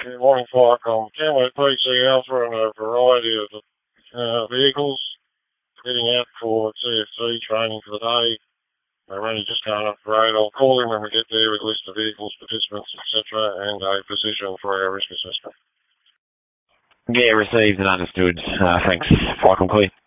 Good morning, Flycom. Camlet PC Alpha and a variety of vehicles heading out for CFC training for the day. They're only just going up parade. I'll call in when we get there with a list of vehicles, participants, etc., and a position for our risk assessment. Yeah, received and understood. Thanks, Flycom Clear.